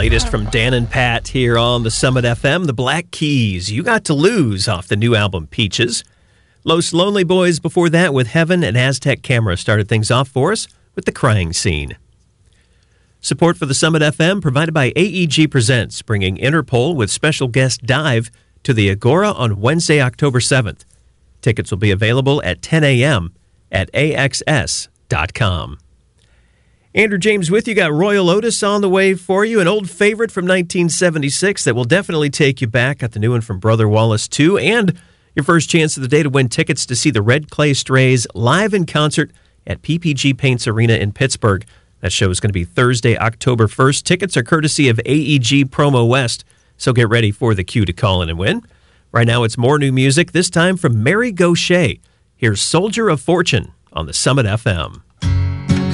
Latest from Dan and Pat here on the Summit FM. The Black Keys, You Got to Lose off the new album Peaches. Los Lonely Boys before that with Heaven, and Aztec Camera started things off for us with The Crying Scene. Support for the Summit FM provided by AEG Presents, bringing Interpol with special guest Dive to the Agora on Wednesday, October 7th. Tickets will be available at 10 a.m. at AXS.com. Andrew James with you. Got Royal Otis on the way for you, an old favorite from 1976 that will definitely take you back. Got the new one from Brother Wallace, too, and your first chance of the day to win tickets to see the Red Clay Strays live in concert at PPG Paints Arena in Pittsburgh. That show is going to be Thursday, October 1st. Tickets are courtesy of AEG Promo West, so get ready for the cue to call in and win. Right now, it's more new music, this time from Mary Gauthier. Here's Soldier of Fortune on the Summit FM.